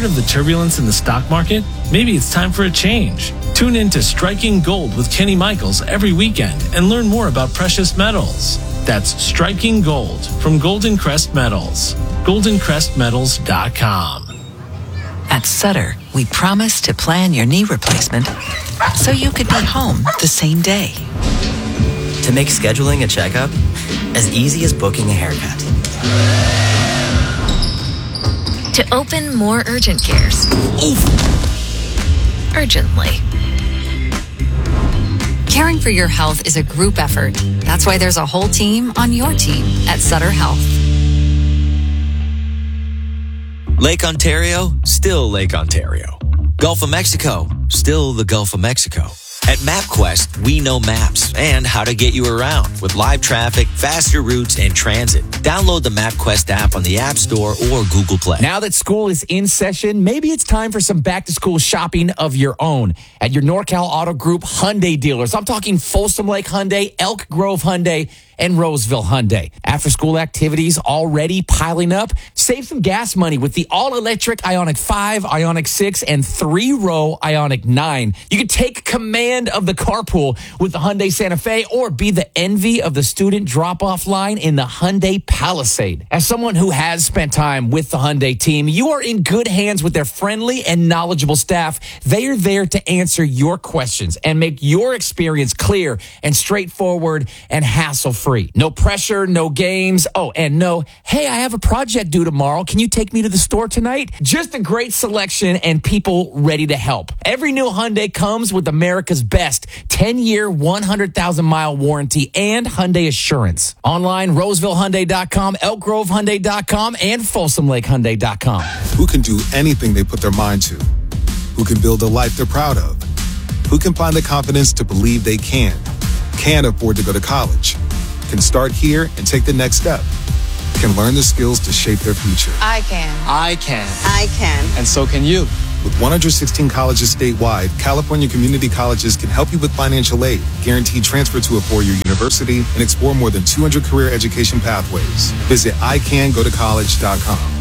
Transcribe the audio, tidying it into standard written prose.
Tired of the turbulence in the stock market? Maybe it's time for a change. Tune in to Striking Gold with Kenny Michaels every weekend and learn more about precious metals. That's Striking Gold from Golden Crest Metals. GoldenCrestMetals.com. At Sutter, we promise to plan your knee replacement so you could be home the same day. To make scheduling a checkup as easy as booking a haircut. To open more urgent cares. Urgently. Caring for your health is a group effort. That's why there's a whole team on your team at Sutter Health. Lake Ontario, still Lake Ontario. Gulf of Mexico, still the Gulf of Mexico. At MapQuest, we know maps and how to get you around with live traffic, faster routes, and transit. Download the MapQuest app on the App Store or Google Play. Now that school is in session, maybe it's time for some back-to-school shopping of your own at your NorCal Auto Group Hyundai dealers. I'm talking Folsom Lake Hyundai, Elk Grove Hyundai, and Roseville Hyundai. After-school activities already piling up? Save some gas money with the all-electric Ioniq 5, Ioniq 6, and 3-row Ioniq 9. You can take command of the carpool with the Hyundai Santa Fe or be the envy of the student drop-off line in the Hyundai Palisade. As someone who has spent time with the Hyundai team, you are in good hands with their friendly and knowledgeable staff. They are there to answer your questions and make your experience clear and straightforward and hassle-free. No pressure, no games. Oh, and no, hey, I have a project due tomorrow. Can you take me to the store tonight? Just a great selection and people ready to help. Every new Hyundai comes with America's best 10-year, 100,000-mile warranty and Hyundai Assurance. Online, RosevilleHyundai.com, ElkGroveHyundai.com, and FolsomLakeHyundai.com. Who can do anything they put their mind to? Who can build a life they're proud of? Who can find the confidence to believe they can afford to go to college, can start here and take the next step, can learn the skills to shape their future. I can. I can. I can. And so can you. With 116 colleges statewide, California Community Colleges can help you with financial aid, guaranteed transfer to a four-year university, and explore more than 200 career education pathways. Visit ICanGoToCollege.com.